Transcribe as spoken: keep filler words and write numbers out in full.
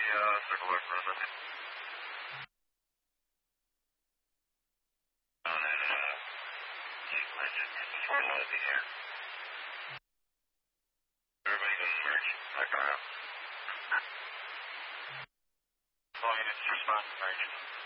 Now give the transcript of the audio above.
uh, circle back for a minute. On and, uh, use my stability here. Everybody can merge back around. All units respond to merge.